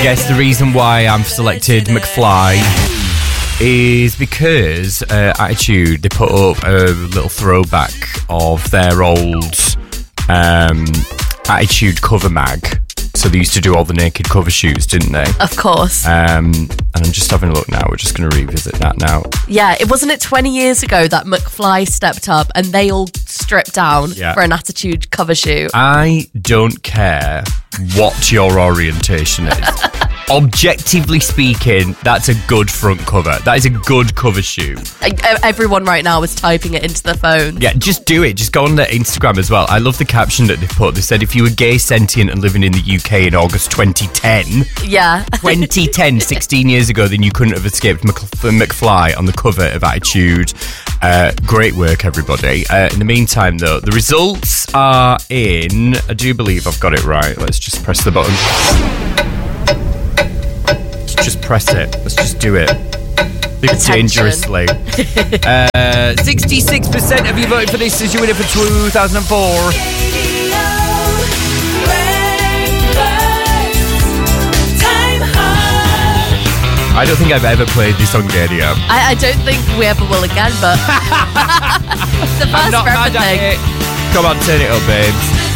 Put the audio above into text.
Yes, the reason why I've selected McFly is because Attitude, they put up a little throwback of their old Attitude cover mag. So they used to do all the naked cover shoots, didn't they? Of course. And I'm just having a look now. We're just going to revisit that now. Yeah, it wasn't it 20 years ago that McFly stepped up and they all stripped down for an Attitude cover shoot. I don't care what your orientation is. Objectively speaking, that's a good front cover. That is a good cover shoot. Everyone right now is typing it into their phone. Yeah, just do it. Just go on their Instagram as well. I love the caption that they put. They said, if you were gay, sentient and living in the UK in August 2010... Yeah. 2010, 16 years ago, then you couldn't have escaped McFly on the cover of Attitude. Great work, everybody. In the meantime, though, the results are in... I do believe I've got it right. Let's just press the button. Just press it. Let's just do it. Dangerously. 66% of you voted for this as your winner for 2004. I don't think I've ever played this on radio. I don't think we ever will again, but it's the first for everything. Come on, turn it up, babes.